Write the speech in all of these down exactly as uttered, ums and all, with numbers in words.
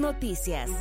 Noticias.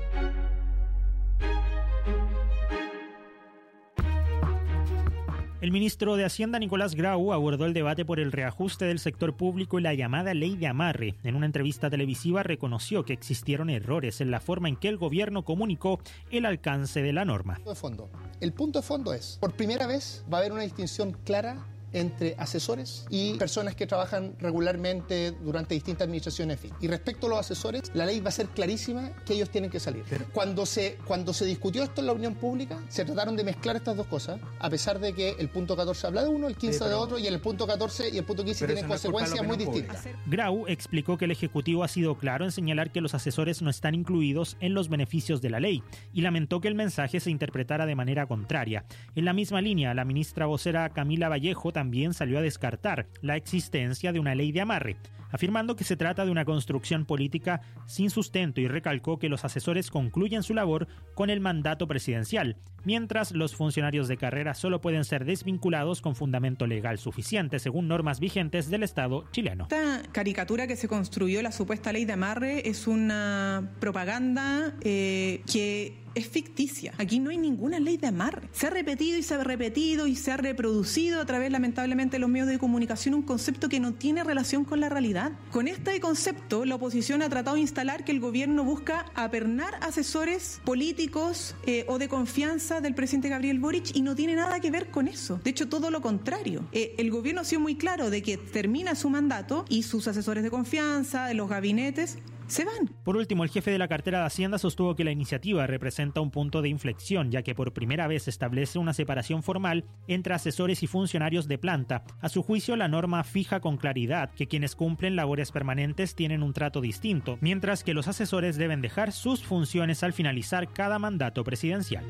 El ministro de Hacienda, Nicolás Grau, abordó el debate por el reajuste del sector público y la llamada ley de amarre. En una entrevista televisiva reconoció que existieron errores en la forma en que el gobierno comunicó el alcance de la norma. De fondo. El punto de fondo es, por primera vez va a haber una distinción clara entre asesores y personas que trabajan regularmente durante distintas administraciones. Y respecto a los asesores, la ley va a ser clarísima que ellos tienen que salir. Pero cuando se, cuando se discutió esto en la opinión pública, se trataron de mezclar estas dos cosas, a pesar de que el punto catorce habla de uno, el quince sí, pero, de otro, y el punto catorce y el punto quince tienen consecuencias no muy distintas. Grau explicó que el Ejecutivo ha sido claro en señalar que los asesores no están incluidos en los beneficios de la ley y lamentó que el mensaje se interpretara de manera contraria. En la misma línea, la ministra vocera Camila Vallejo también también salió a descartar la existencia de una ley de amarre, afirmando que se trata de una construcción política sin sustento y recalcó que los asesores concluyen su labor con el mandato presidencial, mientras los funcionarios de carrera solo pueden ser desvinculados con fundamento legal suficiente según normas vigentes del Estado chileno. Esta caricatura que se construyó, la supuesta ley de amarre, es una propaganda eh, que es ficticia. Aquí no hay ninguna ley de amarre. Se ha repetido y se ha repetido y se ha reproducido a través, lamentablemente, de los medios de comunicación un concepto que no tiene relación con la realidad. Con este concepto, la oposición ha tratado de instalar que el gobierno busca apernar asesores políticos eh, o de confianza del presidente Gabriel Boric y no tiene nada que ver con eso. De hecho, todo lo contrario. Eh, el gobierno ha sido muy claro de que termina su mandato y sus asesores de confianza, de los gabinetes, se van. Por último, el jefe de la cartera de Hacienda sostuvo que la iniciativa representa un punto de inflexión, ya que por primera vez establece una separación formal entre asesores y funcionarios de planta. A su juicio, la norma fija con claridad que quienes cumplen labores permanentes tienen un trato distinto, mientras que los asesores deben dejar sus funciones al finalizar cada mandato presidencial.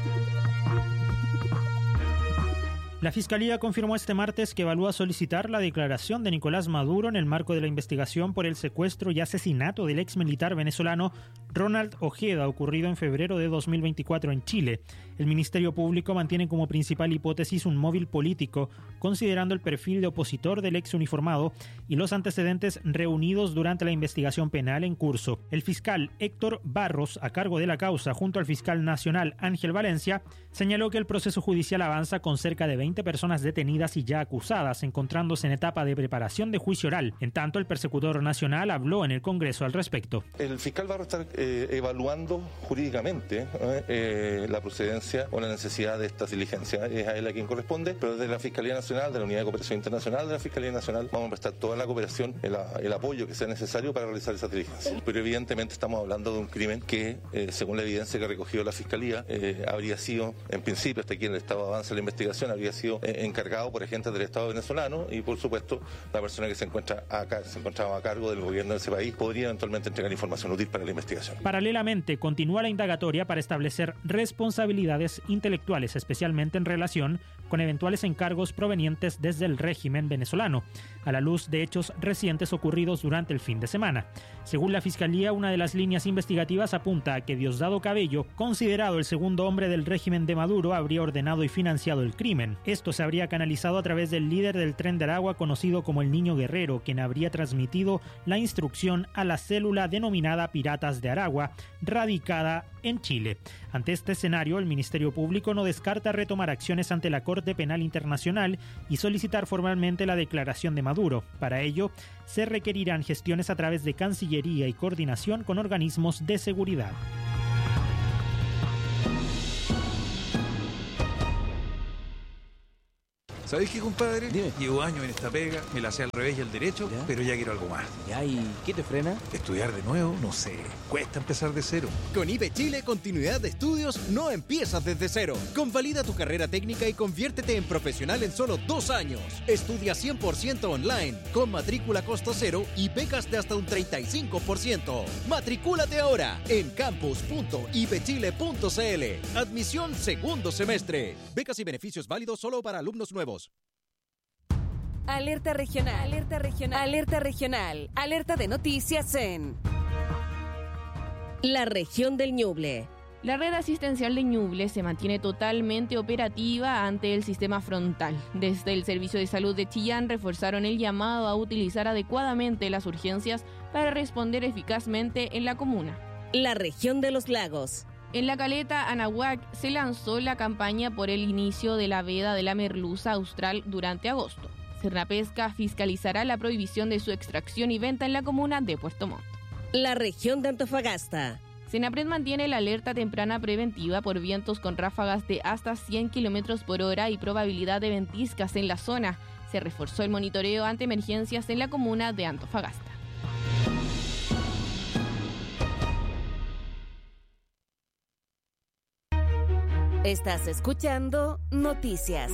La Fiscalía confirmó este martes que evalúa solicitar la declaración de Nicolás Maduro en el marco de la investigación por el secuestro y asesinato del ex militar venezolano Ronald Ojeda, ocurrido en febrero de dos mil veinticuatro en Chile. El Ministerio Público mantiene como principal hipótesis un móvil político, considerando el perfil de opositor del ex uniformado y los antecedentes reunidos durante la investigación penal en curso. El fiscal Héctor Barros, a cargo de la causa, junto al fiscal nacional Ángel Valencia, señaló que el proceso judicial avanza con cerca de veinte personas detenidas y ya acusadas, encontrándose en etapa de preparación de juicio oral. En tanto, el persecutor nacional habló en el Congreso al respecto. El fiscal Barros está eh, evaluando jurídicamente eh, eh, la procedencia o la necesidad de estas diligencias. Es a él a quien corresponde, pero desde la Fiscalía Nacional, de la Unidad de Cooperación Internacional de la Fiscalía Nacional, vamos a prestar toda la cooperación, el, el apoyo que sea necesario para realizar esas diligencias. Pero evidentemente estamos hablando de un crimen que, eh, según la evidencia que ha recogido la Fiscalía, eh, habría sido, en principio, hasta aquí en el estado de avance de la investigación, habría sido sido eh, encargado por agentes del Estado venezolano y, por supuesto, la persona que se encuentra acá, se encontraba a cargo del gobierno de ese país podría eventualmente entregar información útil para la investigación. Paralelamente, continúa la indagatoria para establecer responsabilidades intelectuales, especialmente en relación con eventuales encargos provenientes desde el régimen venezolano, a la luz de hechos recientes ocurridos durante el fin de semana. Según la Fiscalía, una de las líneas investigativas apunta a que Diosdado Cabello, considerado el segundo hombre del régimen de Maduro, habría ordenado y financiado el crimen. Esto se habría canalizado a través del líder del Tren de Aragua, conocido como el Niño Guerrero, quien habría transmitido la instrucción a la célula denominada Piratas de Aragua, radicada en Chile. Ante este escenario, el Ministerio Público no descarta retomar acciones ante la Corte Penal Internacional y solicitar formalmente la declaración de Maduro. Para ello, se requerirán gestiones a través de Cancillería y coordinación con organismos de seguridad. ¿Sabés qué, compadre? Dime. Llevo años en esta pega, me la sé al revés y al derecho, ¿ya? Pero ya quiero algo más. ¿Ya? ¿Y qué te frena? ¿Estudiar de nuevo? No sé. Cuesta empezar de cero. Con I B Chile, continuidad de estudios no empiezas desde cero. Convalida tu carrera técnica y conviértete en profesional en solo dos años. Estudia cien por ciento online, con matrícula costo cero y becas de hasta un treinta y cinco por ciento. Matricúlate ahora en campus punto i b chile punto c l. Admisión segundo semestre. Becas y beneficios válidos solo para alumnos nuevos. Alerta regional, alerta regional, alerta regional, alerta de noticias en la región del Ñuble. La red asistencial de Ñuble se mantiene totalmente operativa ante el sistema frontal. Desde el Servicio de Salud de Chillán reforzaron el llamado a utilizar adecuadamente las urgencias para responder eficazmente en la comuna. La región de los lagos. En La Caleta, Anahuac, se lanzó la campaña por el inicio de la veda de la merluza austral durante agosto. Sernapesca fiscalizará la prohibición de su extracción y venta en la comuna de Puerto Montt. La región de Antofagasta. Senapred mantiene la alerta temprana preventiva por vientos con ráfagas de hasta cien kilómetros por hora y probabilidad de ventiscas en la zona. Se reforzó el monitoreo ante emergencias en la comuna de Antofagasta. Estás escuchando Noticias.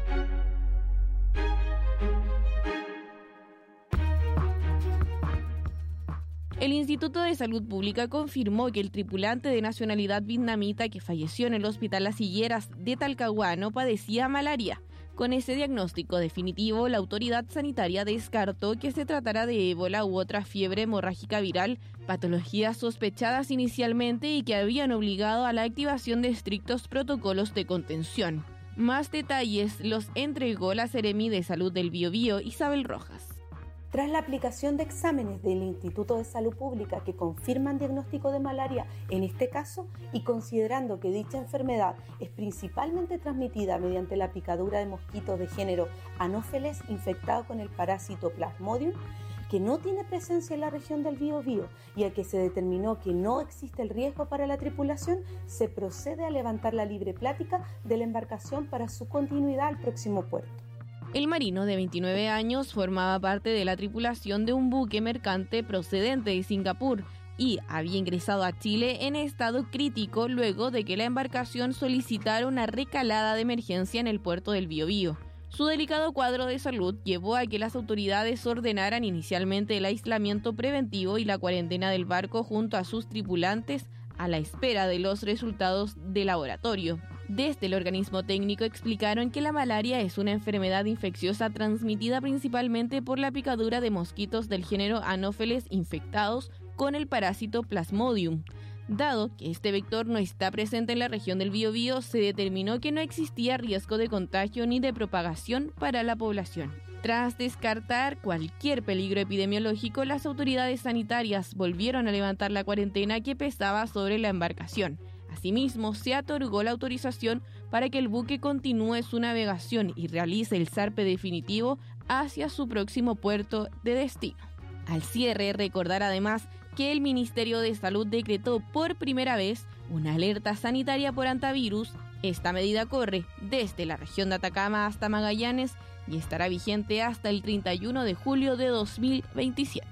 El Instituto de Salud Pública confirmó que el tripulante de nacionalidad vietnamita que falleció en el Hospital Las Higueras de Talcahuano padecía malaria. Con ese diagnóstico definitivo, la autoridad sanitaria descartó que se tratara de ébola u otra fiebre hemorrágica viral, patologías sospechadas inicialmente y que habían obligado a la activación de estrictos protocolos de contención. Más detalles los entregó la Seremi de Salud del Biobío, Isabel Rojas. Tras la aplicación de exámenes del Instituto de Salud Pública que confirman diagnóstico de malaria en este caso y considerando que dicha enfermedad es principalmente transmitida mediante la picadura de mosquitos de género Anopheles infectado con el parásito Plasmodium, que no tiene presencia en la región del Biobío y a que se determinó que no existe el riesgo para la tripulación, se procede a levantar la libre plática de la embarcación para su continuidad al próximo puerto. El marino de veintinueve años formaba parte de la tripulación de un buque mercante procedente de Singapur y había ingresado a Chile en estado crítico luego de que la embarcación solicitara una recalada de emergencia en el puerto del Biobío. Su delicado cuadro de salud llevó a que las autoridades ordenaran inicialmente el aislamiento preventivo y la cuarentena del barco junto a sus tripulantes a la espera de los resultados de laboratorio. Desde el organismo técnico explicaron que la malaria es una enfermedad infecciosa transmitida principalmente por la picadura de mosquitos del género Anopheles infectados con el parásito Plasmodium. Dado que este vector no está presente en la región del Biobío, se determinó que no existía riesgo de contagio ni de propagación para la población. Tras descartar cualquier peligro epidemiológico, las autoridades sanitarias volvieron a levantar la cuarentena que pesaba sobre la embarcación. Asimismo, se otorgó la autorización para que el buque continúe su navegación y realice el zarpe definitivo hacia su próximo puerto de destino. Al cierre, recordar además que el Ministerio de Salud decretó por primera vez una alerta sanitaria por hantavirus. Esta medida corre desde la región de Atacama hasta Magallanes y estará vigente hasta el treinta y uno de julio de dos mil veintisiete.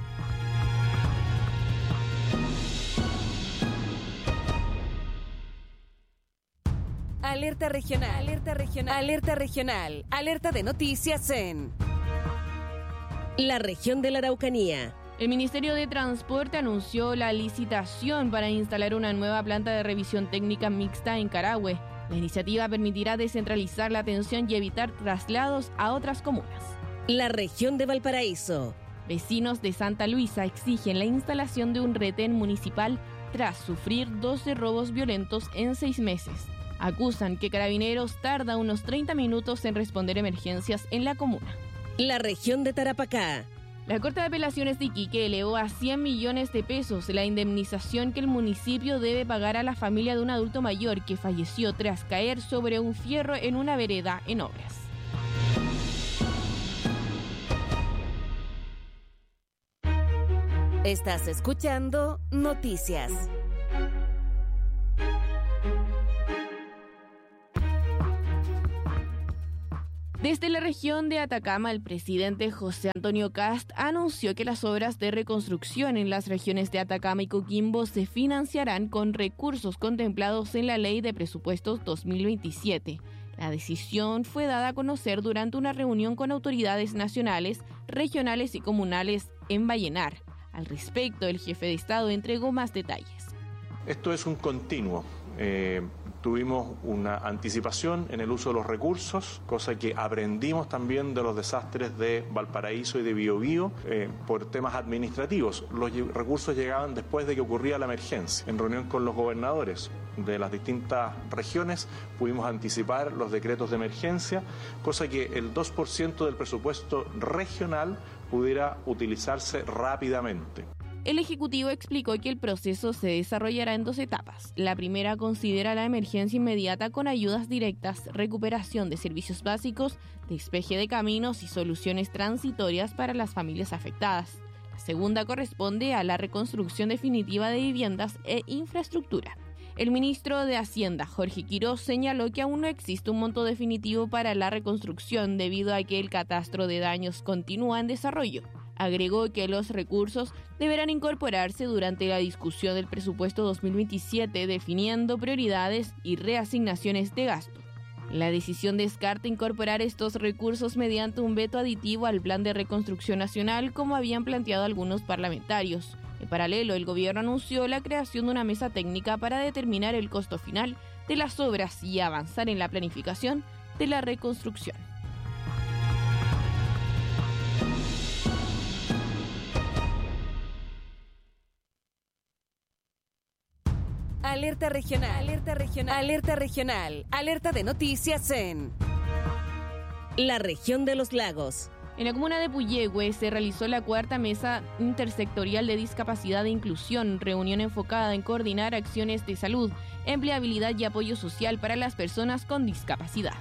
Alerta regional, alerta regional, alerta regional, alerta de noticias en la región de la Araucanía. El Ministerio de Transporte anunció la licitación para instalar una nueva planta de revisión técnica mixta en Carahue. La iniciativa permitirá descentralizar la atención y evitar traslados a otras comunas. La región de Valparaíso. Vecinos de Santa Luisa exigen la instalación de un retén municipal tras sufrir doce robos violentos en seis meses. Acusan que Carabineros tarda unos treinta minutos en responder emergencias en la comuna. La región de Tarapacá. La Corte de Apelaciones de Iquique elevó a cien millones de pesos la indemnización que el municipio debe pagar a la familia de un adulto mayor que falleció tras caer sobre un fierro en una vereda en Obras. Estás escuchando Noticias. Desde la región de Atacama, el presidente José Antonio Kast anunció que las obras de reconstrucción en las regiones de Atacama y Coquimbo se financiarán con recursos contemplados en la Ley de Presupuestos dos mil veintisiete. La decisión fue dada a conocer durante una reunión con autoridades nacionales, regionales y comunales en Vallenar. Al respecto, el jefe de Estado entregó más detalles. Esto es un continuo. Eh... Tuvimos una anticipación en el uso de los recursos, cosa que aprendimos también de los desastres de Valparaíso y de Biobío eh, por temas administrativos. Los recursos llegaban después de que ocurría la emergencia. En reunión con los gobernadores de las distintas regiones pudimos anticipar los decretos de emergencia, cosa que el dos por ciento del presupuesto regional pudiera utilizarse rápidamente. El Ejecutivo explicó que el proceso se desarrollará en dos etapas. La primera considera la emergencia inmediata con ayudas directas, recuperación de servicios básicos, despeje de caminos y soluciones transitorias para las familias afectadas. La segunda corresponde a la reconstrucción definitiva de viviendas e infraestructura. El ministro de Hacienda, Jorge Quiroz, señaló que aún no existe un monto definitivo para la reconstrucción debido a que el catastro de daños continúa en desarrollo. Agregó que los recursos deberán incorporarse durante la discusión del presupuesto dos mil veintisiete, definiendo prioridades y reasignaciones de gasto. La decisión descarta incorporar estos recursos mediante un veto aditivo al Plan de Reconstrucción Nacional, como habían planteado algunos parlamentarios. En paralelo, el gobierno anunció la creación de una mesa técnica para determinar el costo final de las obras y avanzar en la planificación de la reconstrucción. Alerta regional, alerta regional, alerta regional, alerta de noticias en la región de los lagos. En la comuna de Puyehue se realizó la cuarta mesa intersectorial de discapacidad e inclusión, reunión enfocada en coordinar acciones de salud, empleabilidad y apoyo social para las personas con discapacidad.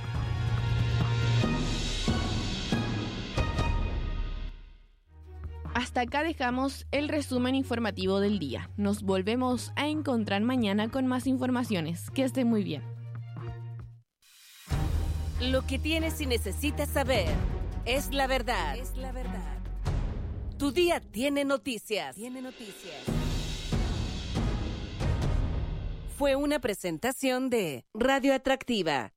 Hasta acá dejamos el resumen informativo del día. Nos volvemos a encontrar mañana con más informaciones. Que estén muy bien. Lo que tienes y necesitas saber es la verdad. Es la verdad. Tu día tiene noticias. Tiene noticias. Fue una presentación de Radio Atractiva.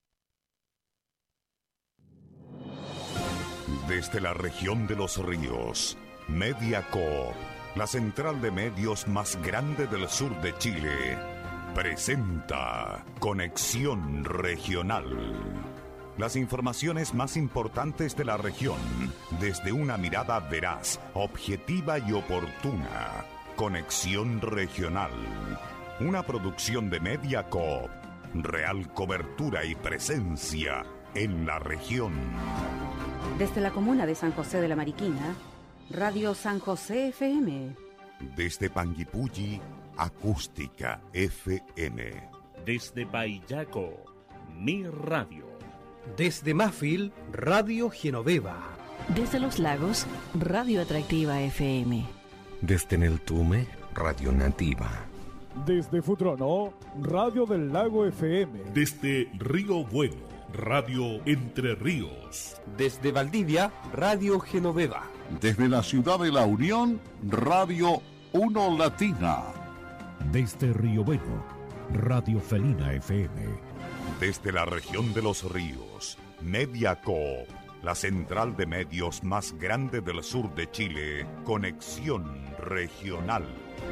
Desde la región de los ríos, Mediacorp, la central de medios más grande del sur de Chile, presenta Conexión Regional. Las informaciones más importantes de la región, desde una mirada veraz, objetiva y oportuna. Conexión Regional, una producción de Mediacorp, real cobertura y presencia en la región. Desde la comuna de San José de la Mariquina, Radio San José F M. Desde Panguipulli, Acústica F M. Desde Payaco, Mi Radio. Desde Mafil, Radio Genoveva. Desde Los Lagos, Radio Atractiva F M. Desde Neltume, Radio Nativa. Desde Futrono, Radio del Lago F M. Desde Río Bueno, Radio Entre Ríos. Desde Valdivia, Radio Genoveva. Desde la ciudad de La Unión, Radio Uno Latina. Desde Río Bueno, Radio Felina F M. Desde la región de los ríos, Mediacorp, la central de medios más grande del sur de Chile, Conexión Regional.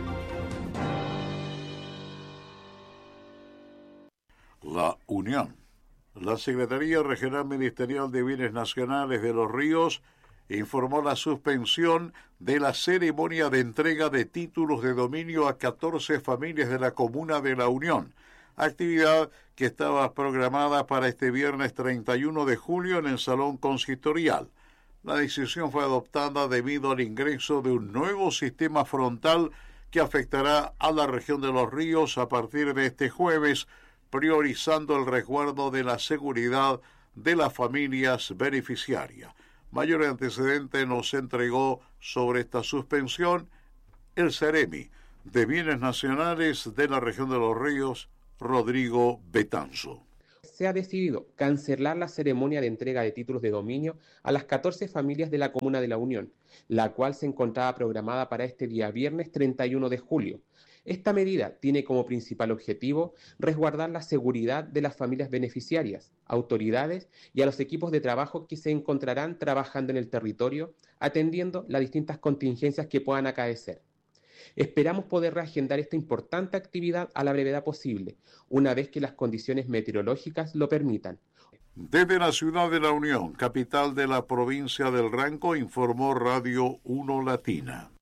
La Unión. La Secretaría Regional Ministerial de Bienes Nacionales de los Ríos informó la suspensión de la ceremonia de entrega de títulos de dominio a catorce familias de la comuna de La Unión, actividad que estaba programada para este viernes treinta y uno de julio en el Salón Consistorial. La decisión fue adoptada debido al ingreso de un nuevo sistema frontal que afectará a la región de los ríos a partir de este jueves, priorizando el resguardo de la seguridad de las familias beneficiarias. Mayor antecedente nos entregó sobre esta suspensión el Ceremi de Bienes Nacionales de la región de los ríos, Rodrigo Betanzo. Se ha decidido cancelar la ceremonia de entrega de títulos de dominio a las catorce familias de la comuna de La Unión, la cual se encontraba programada para este día viernes treinta y uno de julio. Esta medida tiene como principal objetivo resguardar la seguridad de las familias beneficiarias, autoridades y a los equipos de trabajo que se encontrarán trabajando en el territorio, atendiendo las distintas contingencias que puedan acaecer. Esperamos poder reagendar esta importante actividad a la brevedad posible, una vez que las condiciones meteorológicas lo permitan. Desde la ciudad de La Unión, capital de la provincia del Ranco, informó Radio Uno Latina.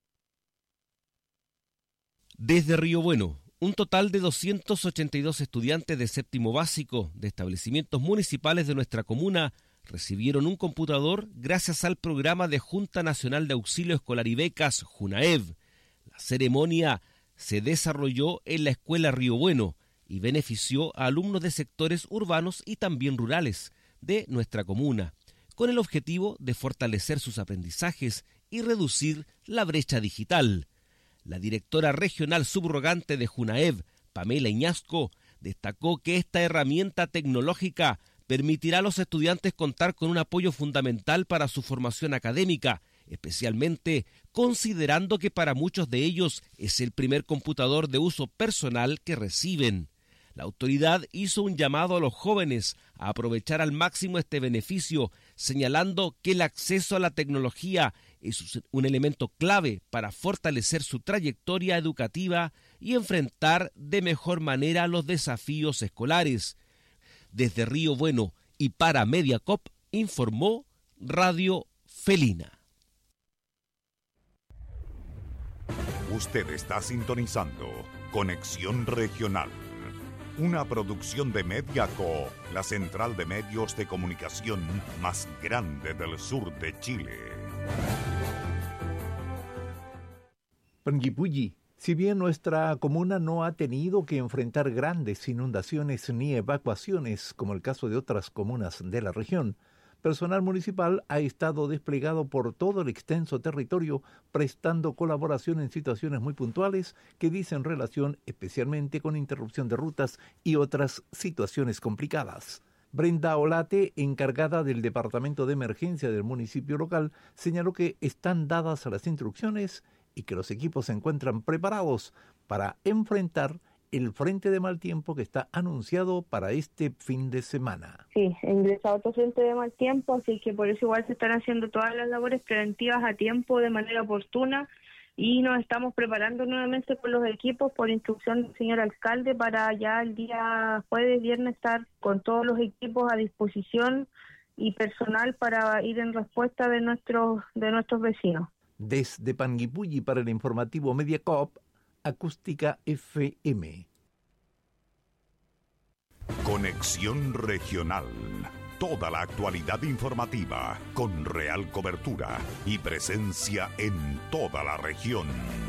Desde Río Bueno, un total de doscientos ochenta y dos estudiantes de séptimo básico de establecimientos municipales de nuestra comuna recibieron un computador gracias al programa de Junta Nacional de Auxilio Escolar y Becas, JUNAEB. La ceremonia se desarrolló en la Escuela Río Bueno y benefició a alumnos de sectores urbanos y también rurales de nuestra comuna, con el objetivo de fortalecer sus aprendizajes y reducir la brecha digital. La directora regional subrogante de JUNAEB, Pamela Iñasco, destacó que esta herramienta tecnológica permitirá a los estudiantes contar con un apoyo fundamental para su formación académica, especialmente considerando que para muchos de ellos es el primer computador de uso personal que reciben. La autoridad hizo un llamado a los jóvenes a aprovechar al máximo este beneficio, señalando que el acceso a la tecnología es un elemento clave para fortalecer su trayectoria educativa y enfrentar de mejor manera los desafíos escolares. Desde Río Bueno y para Mediacop, informó Radio Felina. Usted está sintonizando Conexión Regional, una producción de Mediaco, la central de medios de comunicación más grande del sur de Chile. Panguipulli, si bien nuestra comuna no ha tenido que enfrentar grandes inundaciones ni evacuaciones, como el caso de otras comunas de la región, personal municipal ha estado desplegado por todo el extenso territorio, prestando colaboración en situaciones muy puntuales que dicen relación especialmente con interrupción de rutas y otras situaciones complicadas. Brenda Olate, encargada del Departamento de Emergencia del municipio local, señaló que están dadas las instrucciones y que los equipos se encuentran preparados para enfrentar el frente de mal tiempo que está anunciado para este fin de semana. Sí, ingresa otro frente de mal tiempo, así que por eso igual se están haciendo todas las labores preventivas a tiempo, de manera oportuna, y nos estamos preparando nuevamente con los equipos por instrucción del señor alcalde para ya el día jueves, viernes estar con todos los equipos a disposición y personal para ir en respuesta de nuestros de nuestros vecinos. Desde Panguipulli para el informativo Mediacop, Acústica F M. Conexión Regional. Toda la actualidad informativa con real cobertura y presencia en toda la región.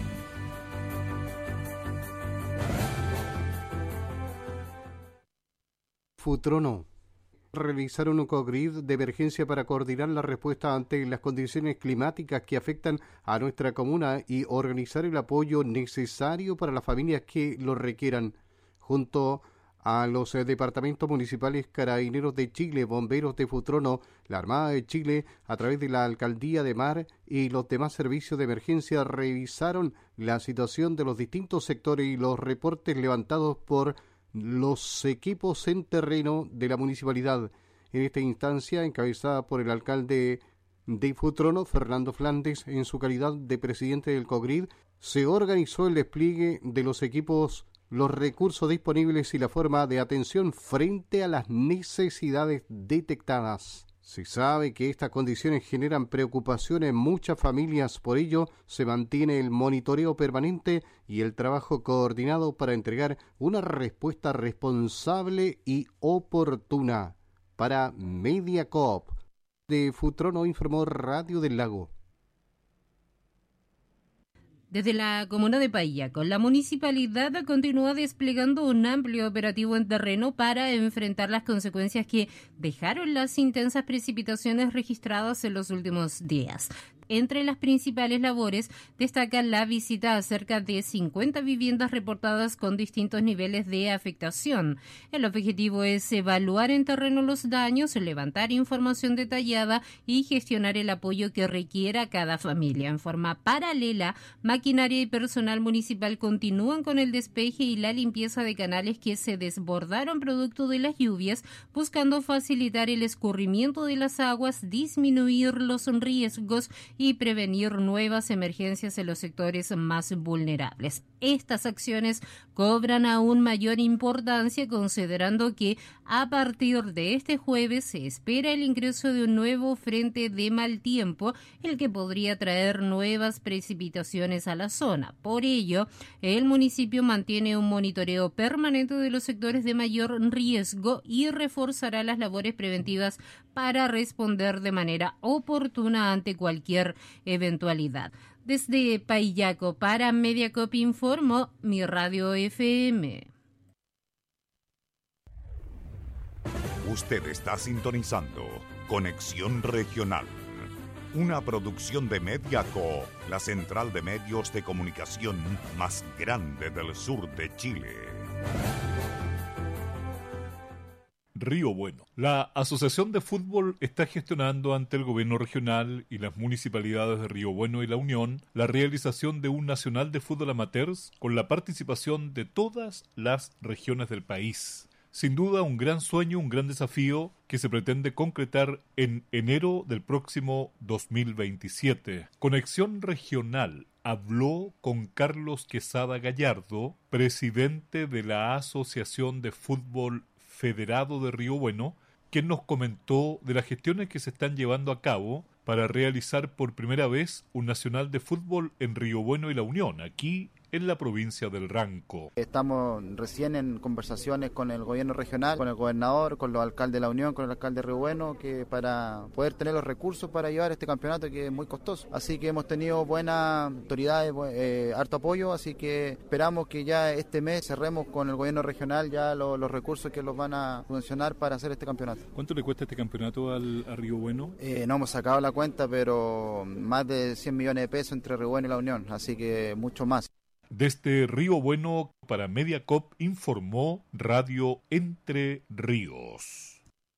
Futrono. Realizaron un cogrid de emergencia para coordinar la respuesta ante las condiciones climáticas que afectan a nuestra comuna y organizar el apoyo necesario para las familias que lo requieran. Junto a los eh, departamentos municipales Carabineros de Chile, Bomberos de Futrono, la Armada de Chile, a través de la Alcaldía de Mar y los demás servicios de emergencia, revisaron la situación de los distintos sectores y los reportes levantados por los equipos en terreno de la municipalidad. En esta instancia, encabezada por el alcalde de Futrono, Fernando Flandes, en su calidad de presidente del COGRID, se organizó el despliegue de los equipos, los recursos disponibles y la forma de atención frente a las necesidades detectadas. Se sabe que estas condiciones generan preocupación en muchas familias, por ello se mantiene el monitoreo permanente y el trabajo coordinado para entregar una respuesta responsable y oportuna. Para Mediacop, de Futrono informó Radio del Lago. Desde la comuna de Paillaco, la municipalidad continúa desplegando un amplio operativo en terreno para enfrentar las consecuencias que dejaron las intensas precipitaciones registradas en los últimos días. Entre las principales labores destaca la visita a cerca de cincuenta viviendas reportadas con distintos niveles de afectación. El objetivo es evaluar en terreno los daños, levantar información detallada y gestionar el apoyo que requiera cada familia. En forma paralela, maquinaria y personal municipal continúan con el despeje y la limpieza de canales que se desbordaron producto de las lluvias, buscando facilitar el escurrimiento de las aguas, disminuir los riesgos y prevenir nuevas emergencias en los sectores más vulnerables. Estas acciones cobran aún mayor importancia considerando que a partir de este jueves se espera el ingreso de un nuevo frente de mal tiempo, el que podría traer nuevas precipitaciones a la zona. Por ello, el municipio mantiene un monitoreo permanente de los sectores de mayor riesgo y reforzará las labores preventivas para responder de manera oportuna ante cualquier eventualidad. Desde Payaco para Mediacop informó Mi Radio F M. Usted está sintonizando Conexión Regional, una producción de Mediacop, la central de medios de comunicación más grande del sur de Chile. Río Bueno. La Asociación de Fútbol está gestionando ante el gobierno regional y las municipalidades de Río Bueno y La Unión la realización de un nacional de fútbol amateurs con la participación de todas las regiones del país. Sin duda un gran sueño, un gran desafío que se pretende concretar en enero del próximo dos mil veintisiete. Conexión Regional habló con Carlos Quesada Gallardo, presidente de la Asociación de Fútbol Federado de Río Bueno, quien nos comentó de las gestiones que se están llevando a cabo para realizar por primera vez un nacional de fútbol en Río Bueno y La Unión, aquí en la provincia del Ranco. Estamos recién en conversaciones con el gobierno regional, con el gobernador, con los alcaldes de La Unión, con el alcalde de Río Bueno, que para poder tener los recursos para llevar este campeonato que es muy costoso. Así que hemos tenido buenas autoridades, eh, harto apoyo, así que esperamos que ya este mes cerremos con el gobierno regional ya lo, los recursos que los van a subvencionar para hacer este campeonato. ¿Cuánto le cuesta este campeonato al, a Río Bueno? Eh, no hemos sacado la cuenta, pero más de cien millones de pesos entre Río Bueno y La Unión, así que mucho más. Desde Río Bueno para Mediacop informó Radio Entre Ríos.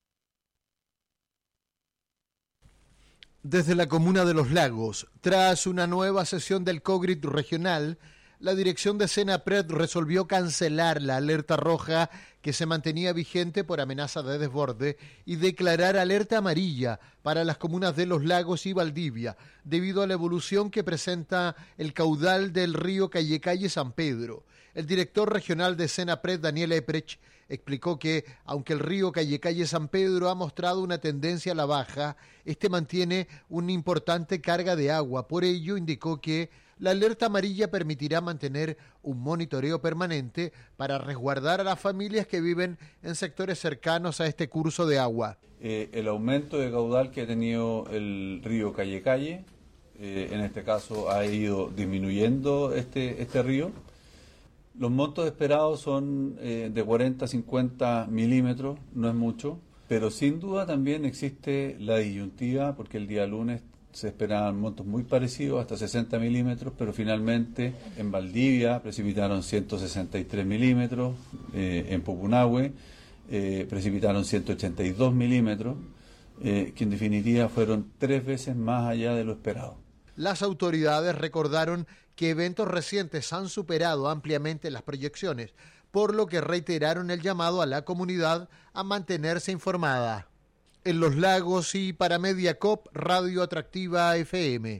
Desde la comuna de Los Lagos, tras una nueva sesión del COGRIT regional, la dirección de Senapred resolvió cancelar la alerta roja que se mantenía vigente por amenaza de desborde y declarar alerta amarilla para las comunas de Los Lagos y Valdivia, debido a la evolución que presenta el caudal del río Callecalle San Pedro. El director regional de Senapred, Daniel Eprech, explicó que, aunque el río Callecalle San Pedro ha mostrado una tendencia a la baja, este mantiene una importante carga de agua. Por ello, indicó que la alerta amarilla permitirá mantener un monitoreo permanente para resguardar a las familias que viven en sectores cercanos a este curso de agua. Eh, el aumento de caudal que ha tenido el río Callecalle, eh, en este caso ha ido disminuyendo este, este río. Los montos esperados son eh, de cuarenta a cincuenta milímetros, no es mucho, pero sin duda también existe la disyuntiva porque el día lunes se esperaban montos muy parecidos, hasta sesenta milímetros, pero finalmente en Valdivia precipitaron ciento sesenta y tres milímetros, eh, en Pupunahue eh, precipitaron ciento ochenta y dos milímetros, eh, que en definitiva fueron tres veces más allá de lo esperado. Las autoridades recordaron que eventos recientes han superado ampliamente las proyecciones, por lo que reiteraron el llamado a la comunidad a mantenerse informada. En Los Lagos y para Mediacop, Radio Atractiva F M.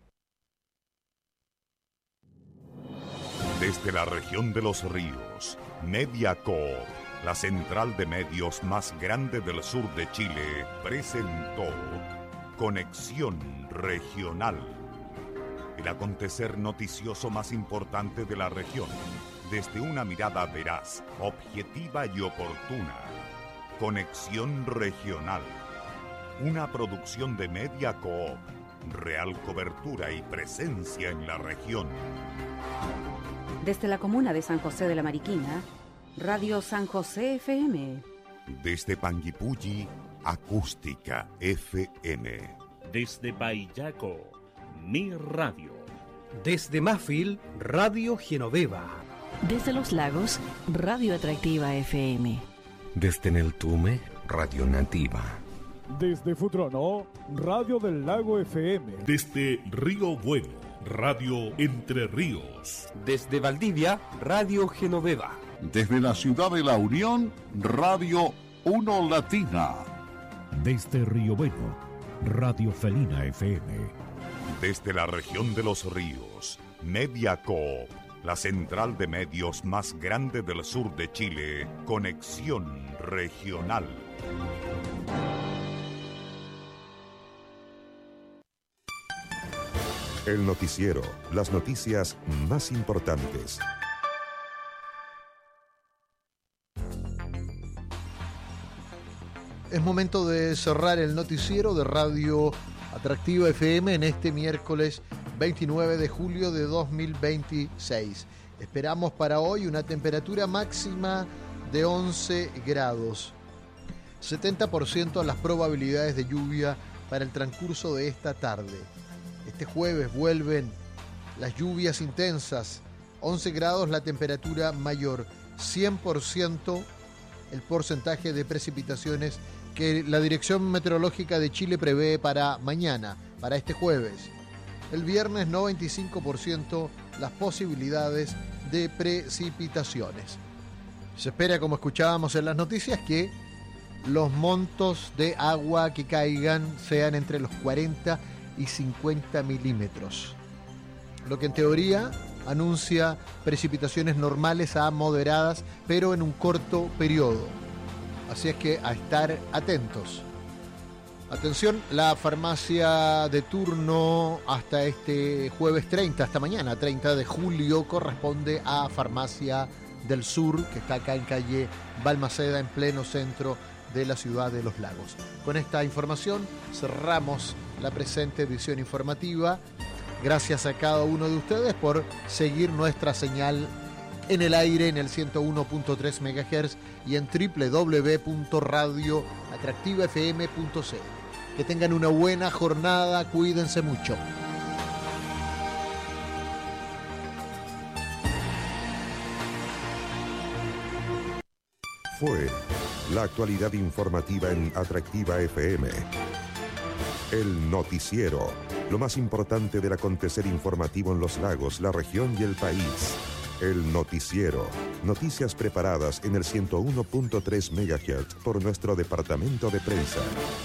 Desde la región de los ríos, Mediacop, la central de medios más grande del sur de Chile, presentó Conexión Regional, el acontecer noticioso más importante de la región, desde una mirada veraz, objetiva y oportuna. Conexión Regional, una producción de Mediacop, real cobertura y presencia en la región. Desde la comuna de San José de la Mariquina, Radio San José F M. Desde Panguipulli, Acústica F M. Desde Payaco, Mi Radio. Desde Mafil, Radio Genoveva. Desde Los Lagos, Radio Atractiva F M. Desde Neltume, Radio Nativa. Desde Futrono, Radio del Lago F M. Desde Río Bueno, Radio Entre Ríos. Desde Valdivia, Radio Genoveva. Desde la ciudad de La Unión, Radio Uno Latina. Desde Río Bueno, Radio Felina F M. Desde la región de los ríos, Media Coop, la central de medios más grande del sur de Chile, conexión regional. El noticiero, las noticias más importantes. Es momento de cerrar el noticiero de Radio Atractiva F M en este miércoles veintinueve de julio de dos mil veintiséis. Esperamos para hoy una temperatura máxima de once grados. setenta por ciento las probabilidades de lluvia para el transcurso de esta tarde. Este jueves vuelven las lluvias intensas. once grados la temperatura mayor. cien por ciento el porcentaje de precipitaciones que la Dirección Meteorológica de Chile prevé para mañana, para este jueves. El viernes noventa y cinco por ciento las posibilidades de precipitaciones. Se espera, como escuchábamos en las noticias, que los montos de agua que caigan sean entre los cuarenta y cincuenta milímetros, lo que en teoría anuncia precipitaciones normales a moderadas, pero en un corto periodo. Así es que a estar atentos. Atención, la farmacia de turno hasta este jueves treinta, hasta mañana treinta de julio, corresponde a Farmacia del Sur, que está acá en calle Balmaceda, en pleno centro de la ciudad de Los Lagos. Con esta información cerramos la presente edición informativa. Gracias a cada uno de ustedes por seguir nuestra señal en el aire en el ciento uno punto tres megahertz y en doble u doble u doble u punto radio atractiva f m punto c l. Que tengan una buena jornada, cuídense mucho. Fue la actualidad informativa en Atractiva F M. El noticiero, lo más importante del acontecer informativo en Los Lagos, la región y el país. El noticiero, noticias preparadas en el ciento uno punto tres megahertz por nuestro departamento de prensa.